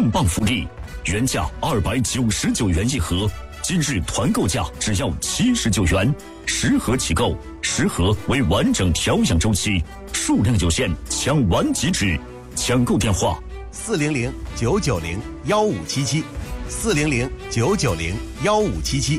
重磅福利，原价299元一盒，今日团购价只要79元，10盒起购，10盒为完整调养周期，数量有限，抢完即止。抢购电话 ：400-990-1577，400-990-1577。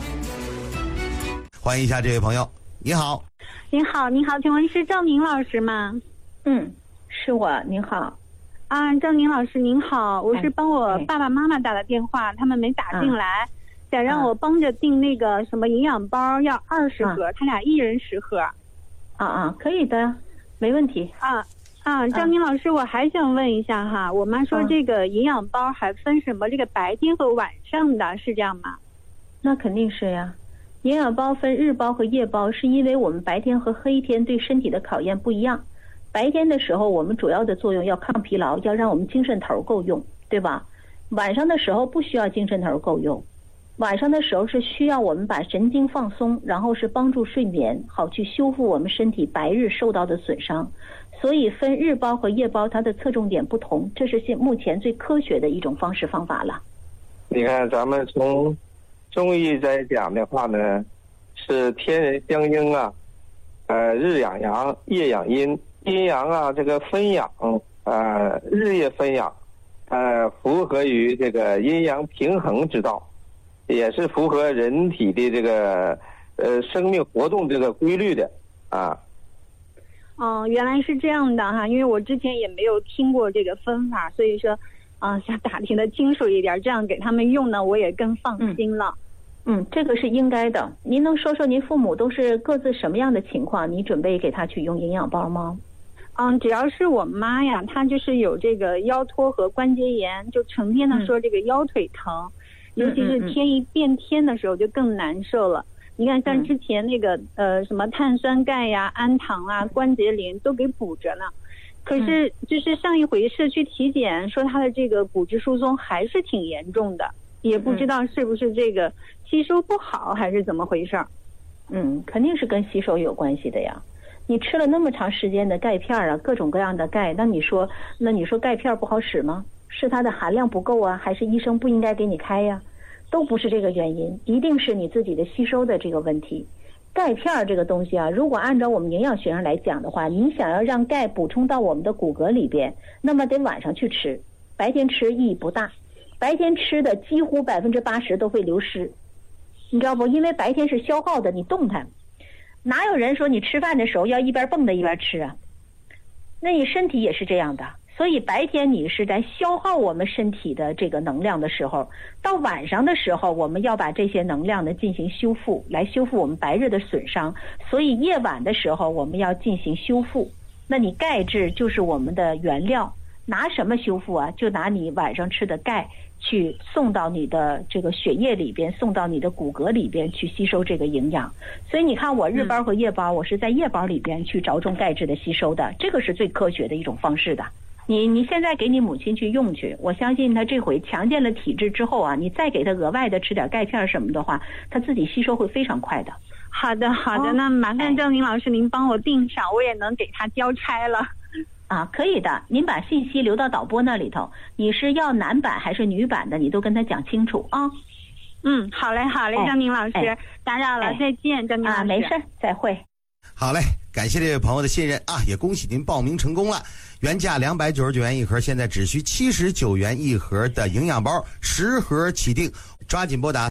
欢迎一下这位朋友，你好。 您好，您好，请问是赵宁老师吗？ 是我，您好。 赵宁老师您好，我是帮我爸爸妈妈打的电话，他们没打进来，想让我帮着订那个什么营养包，要20盒，他俩一人10盒。 可以的，没问题。 赵宁老师，我还想问一下哈，我妈说这个营养包还分什么这个白天和晚上的，是这样吗？ 那肯定是呀。营养包分日包和夜包，是因为我们白天和黑天对身体的考验不一样。白天的时候，我们主要的作用要抗疲劳，要让我们精神头够用，对吧？晚上的时候不需要精神头够用，晚上的时候是需要我们把神经放松，然后是帮助睡眠，好去修复我们身体白日受到的损伤。所以分日包和夜包，它的侧重点不同，这是目前最科学的一种方式方法了。 你看，咱们从中医在讲的话呢，是天人相应啊，日养阳，夜养阴。阴阳啊，这个分养，日夜分养，符合于这个阴阳平衡之道，也是符合人体的这个生命活动这个规律的啊。 原来是这样的哈，因为我之前也没有听过这个分法，所以说想打听的清楚一点，这样给他们用呢，我也更放心了。 这个是应该的。您能说说您父母都是各自什么样的情况？你准备给他去用营养包吗？ 只要是我妈呀，她就是有这个腰托和关节炎，就成天的说这个腰腿疼，尤其是天一变天的时候就更难受了。你看像之前那个什么碳酸钙呀、氨糖啊、关节磷都给补着呢，可是就是上一回社区体检说她的这个骨质疏松还是挺严重的，也不知道是不是这个吸收不好还是怎么回事。 肯定是跟吸收有关系的呀。你吃了那么长时间的钙片啊，各种各样的钙，那你说钙片不好使吗？是它的含量不够啊，还是医生不应该给你开呀？都不是这个原因，一定是你自己的吸收的这个问题。钙片这个东西啊，如果按照我们营养学上来讲的话，你想要让钙补充到我们的骨骼里边，那么得晚上去吃，白天吃意义不大。白天吃的几乎80%都会流失，你知道不？因为白天是消耗的，你动弹。哪有人说你吃饭的时候要一边蹦的一边吃啊？那你身体也是这样的，所以白天你是在消耗我们身体的这个能量的时候，到晚上的时候我们要把这些能量呢进行修复，来修复我们白日的损伤，所以夜晚的时候我们要进行修复。那你钙质就是我们的原料，拿什么修复啊？就拿你晚上吃的钙去送到你的这个血液里边，送到你的骨骼里边去吸收这个营养。所以你看我日包和夜包，我是在夜包里边去着重钙质的吸收的，这个是最科学的一种方式的。你现在给你母亲去用去，我相信她这回强健了体质之后啊，你再给她额外的吃点钙片什么的话，她自己吸收会非常快的。 好的，那麻烦郑明老师您帮我订上，我也能给她交差了。 可以的，您把信息留到导播那里头，你是要男版还是女版的，你都跟他讲清楚啊。 好嘞，张明老师，打扰了，再见，张明老师。 没事，再会。 好嘞，感谢这位朋友的信任啊，也恭喜您报名成功了。原价299元一盒，现在只需79元一盒的营养包，10盒起订，抓紧拨打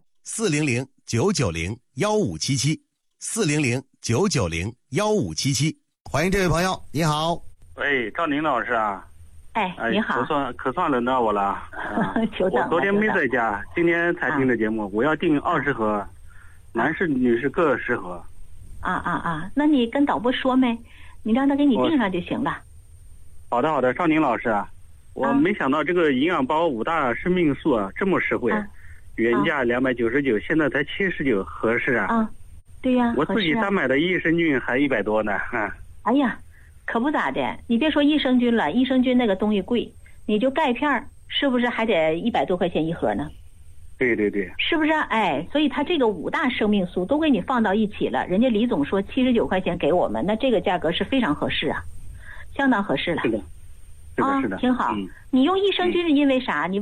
400-990-1577，400-990-1577。欢迎这位朋友，你好。 喂，赵宁老师啊。 你好。 可算轮到我了。 久等了。 我昨天没在家，今天才听的节目，我要订20盒，男士女士各10盒。 那你跟导播说没？你让他给你订上就行了。 好的，赵宁老师啊，我没想到这个营养包5大生命素啊这么实惠，原价299，现在才79，合适啊。 对呀， 我自己单买的益生菌还100多呢。 哎呀，可不咋的，你别说益生菌了，益生菌那个东西贵，你就钙片是不是还得100多块钱一盒呢？ 对， 是不是？所以他这个5大生命素都给你放到一起了，人家李总说79块钱给我们，那这个价格是非常合适啊，相当合适了。 是的， 挺好。你用益生菌是因为啥？你